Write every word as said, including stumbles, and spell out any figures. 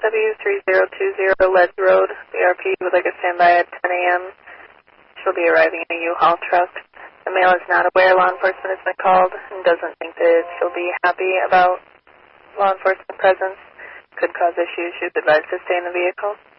W three zero two zero Ledge Road. The R P would like a standby at ten A M She'll be arriving in a U-Haul truck. The male is not aware law enforcement has been called and doesn't think that she'll be happy about law enforcement presence. Could cause issues. She was advised to stay in the vehicle.